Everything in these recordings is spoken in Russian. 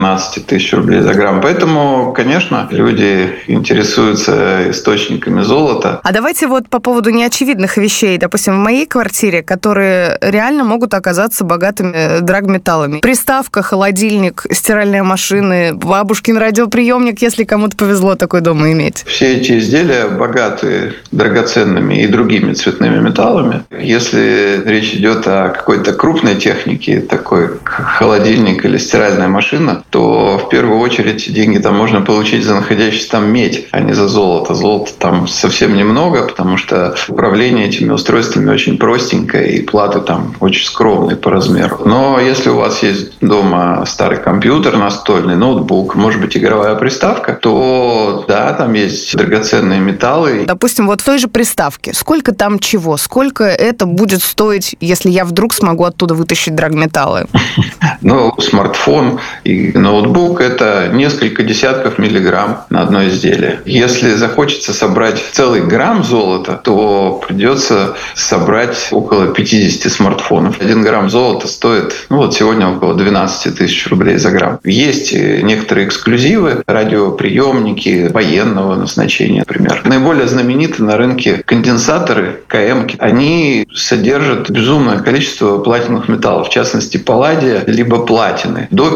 15 тысяч рублей за грамм. Поэтому, конечно, люди интересуются источниками золота. А давайте вот по поводу неочевидных вещей. Допустим, в моей квартире, которые реально могут оказаться богатыми драгметаллами. Приставка, холодильник, стиральная машина, бабушкин радиоприемник, если кому-то повезло такой дома иметь. Все эти изделия богаты драгоценными и другими цветными металлами. Если речь идет о какой-то крупной технике, такой как холодильник или стиральная машина, то в первую очередь деньги там можно получить за находящуюся там медь, а не за золото. Золота там совсем немного, потому что управление этими устройствами очень простенькое, и платы там очень скромные по размеру. Но если у вас есть дома старый компьютер настольный, ноутбук, может быть, игровая приставка, то да, там есть драгоценные металлы. Допустим, вот в той же приставке. Сколько там чего? Сколько это будет стоить, если я вдруг смогу оттуда вытащить драгметаллы? Ну, смартфон и ноутбук – это несколько десятков миллиграмм на одно изделие. Если захочется собрать целый грамм золота, то придется собрать около 50 смартфонов. 1 грамм золота стоит, сегодня около 12 тысяч рублей за грамм. Есть некоторые эксклюзивы, радиоприемники военного назначения, например. Наиболее знаменитые на рынке конденсаторы, КМ-ки. Они содержат безумное количество платиновых металлов, в частности, палладия, либо платины, до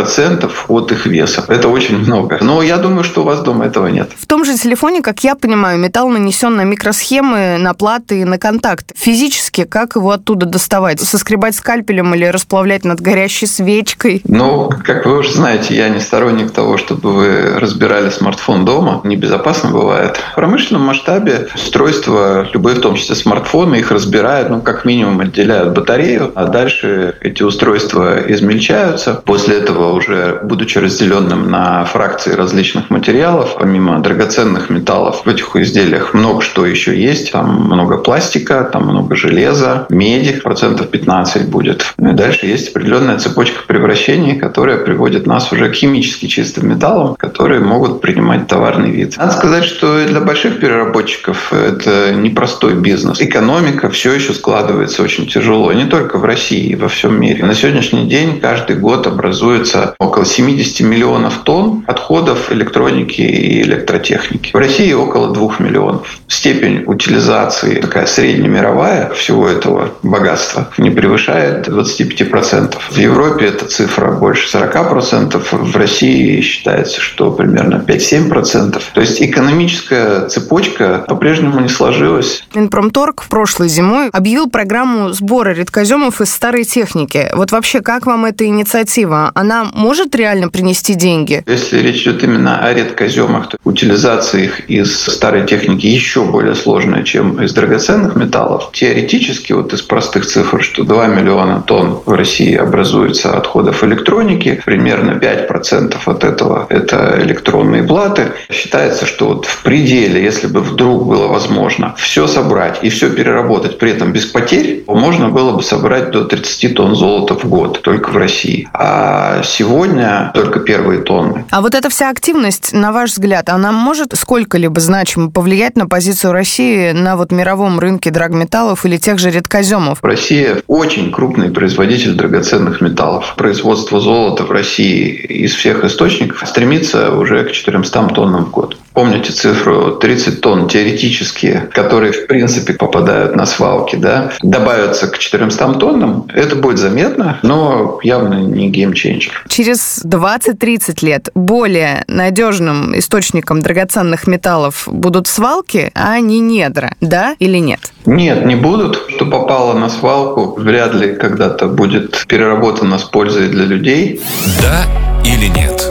5% от их веса. Это очень много. Но я думаю, что у вас дома этого нет. В том же телефоне, как я понимаю, металл нанесен на микросхемы, на платы и на контакты. Физически как его оттуда доставать? Соскребать скальпелем или расплавлять над горящей свечкой? Как вы уже знаете, я не сторонник того, чтобы вы разбирали смартфон дома. Небезопасно бывает. В промышленном масштабе устройства, любые, в том числе смартфоны, их разбирают, как минимум отделяют батарею, а дальше эти устройства измельчаются. После этого, уже будучи разделенным на фракции различных материалов, помимо драгоценных металлов, в этих изделиях много что еще есть. Там много пластика, там много железа, меди, 15% будет. И дальше есть определенная цепочка превращений, которая приводит нас уже к химически чистым металлам, которые могут принимать товарный вид. Надо сказать, что и для больших переработчиков это непростой бизнес. Экономика все еще складывается очень тяжело, не только в России, во всем мире. На сегодняшний день каждый год образуется около 70 миллионов тонн отходов электроники и электротехники. В России около 2 миллионов. Степень утилизации, такая среднемировая, всего этого богатства не превышает 25%. В Европе эта цифра больше 40%, в России считается, что примерно 5-7%. То есть экономическая цепочка по-прежнему не сложилась. Минпромторг прошлой зимой объявил программу сбора редкоземов из старой техники. Вот вообще, как вам эта инициатива? Она может реально принести деньги? Если речь идет именно о редкоземах, то утилизация их из старой техники еще более сложная, чем из драгоценных металлов. Теоретически, из простых цифр, что 2 миллиона тонн в России образуется отходов электроники, примерно 5% от этого – это электронные платы. Считается, что в пределе, если бы вдруг было возможно все собрать и все переработать, при этом без потерь, можно было бы собрать до 30 тонн золота в год только в России. А сегодня только первые тонны. А вот эта вся активность, на ваш взгляд, она может сколько-либо значимо повлиять на позицию России на мировом рынке драгметаллов или тех же редкоземов? Россия очень крупный производитель драгоценных металлов. Производство золота в России из всех источников стремится уже к 400 тоннам в год. Помните цифру 30 тонн теоретические, которые в принципе попадают на свалки, добавятся к 400 тоннам, это будет заметно, но явно не геймчейнджер. Через 20-30 лет более надежным источником драгоценных металлов будут свалки, а не недра, да или нет? Нет, не будут. Что попало на свалку, вряд ли когда-то будет переработано с пользой для людей. Да или нет?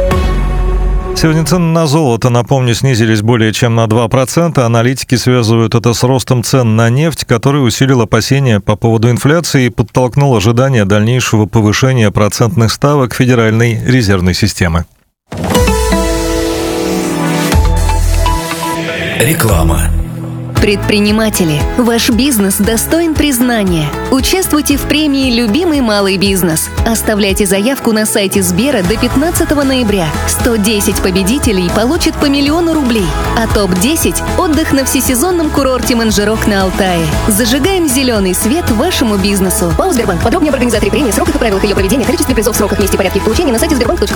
Сегодня цены на золото, напомню, снизились более чем на 2%. Аналитики связывают это с ростом цен на нефть, который усилил опасения по поводу инфляции и подтолкнул ожидания дальнейшего повышения процентных ставок Федеральной резервной системы. Реклама. Предприниматели, ваш бизнес достоин признания. Участвуйте в премии «Любимый малый бизнес». Оставляйте заявку на сайте Сбера до 15 ноября. 110 победителей получат по 1 000 000 рублей, а топ-10 – отдых на всесезонном курорте Манжирок на Алтае. Зажигаем зеленый свет вашему бизнесу. ПАО «Сбербанк». Подробнее об организаторе премии, сроках и правилах ее проведения, количестве призов, сроках, месте и порядке их получения на сайте sberbank.ru.